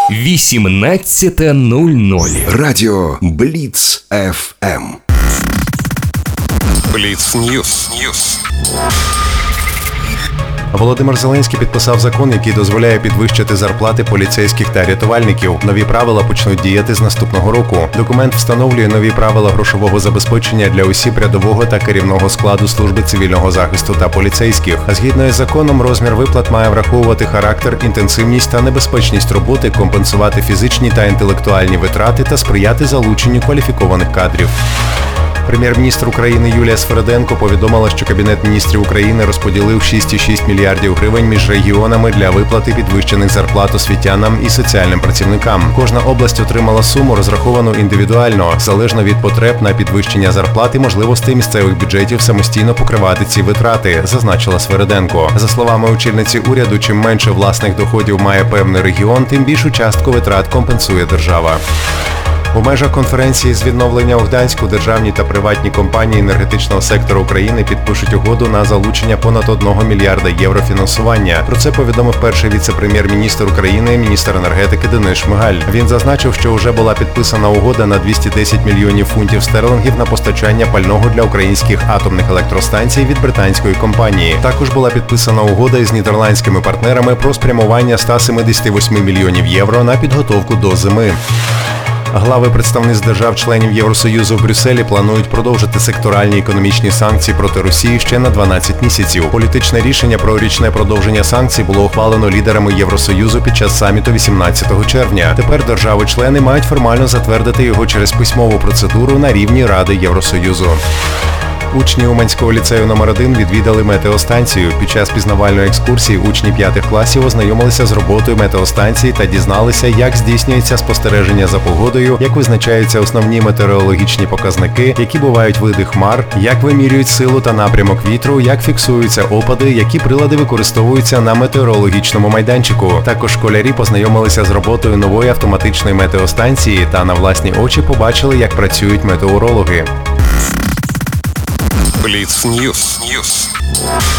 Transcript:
18:00. Радіо Бліц ФМ. Бліц Ньюс. Володимир Зеленський підписав закон, який дозволяє підвищити зарплати поліцейських та рятувальників. Нові правила почнуть діяти з наступного року. Документ встановлює нові правила грошового забезпечення для осіб рядового та керівного складу служби цивільного захисту та поліцейських. Згідно із законом, розмір виплат має враховувати характер, інтенсивність та небезпечність роботи, компенсувати фізичні та інтелектуальні витрати та сприяти залученню кваліфікованих кадрів. Прем'єр-міністр України Юлія Свериденко повідомила, що Кабінет міністрів України розподілив 6,6 мільярдів гривень між регіонами для виплати підвищених зарплат освітянам і соціальним працівникам. Кожна область отримала суму, розраховану індивідуально, залежно від потреб на підвищення зарплат і можливостей місцевих бюджетів самостійно покривати ці витрати, зазначила Свериденко. За словами очільниці уряду, чим менше власних доходів має певний регіон, тим більшу частку витрат компенсує держава. У межах конференції з відновлення у Гданську державні та приватні компанії енергетичного сектору України підпишуть угоду на залучення понад 1 мільярда євро фінансування. Про це повідомив перший віце-прем'єр-міністр України, міністр енергетики Денис Шмигаль. Він зазначив, що вже була підписана угода на 210 мільйонів фунтів стерлингів на постачання пального для українських атомних електростанцій від британської компанії. Також була підписана угода із нідерландськими партнерами про спрямування 178 мільйонів євро на підготовку до зими. Глави представництв держав-членів Євросоюзу в Брюсселі планують продовжити секторальні економічні санкції проти Росії ще на 12 місяців. Політичне рішення про річне продовження санкцій було ухвалено лідерами Євросоюзу під час саміту 18 червня. Тепер держави-члени мають формально затвердити його через письмову процедуру на рівні Ради Євросоюзу. Учні Уманського ліцею номер 1 відвідали метеостанцію. Під час пізнавальної екскурсії учні 5 класів ознайомилися з роботою метеостанції та дізналися, як здійснюється спостереження за погодою, як визначаються основні метеорологічні показники, які бувають види хмар, як вимірюють силу та напрямок вітру, як фіксуються опади, які прилади використовуються на метеорологічному майданчику. Також школярі познайомилися з роботою нової автоматичної метеостанції та на власні очі побачили, як працюють метеорологи. Бліц Ньюс.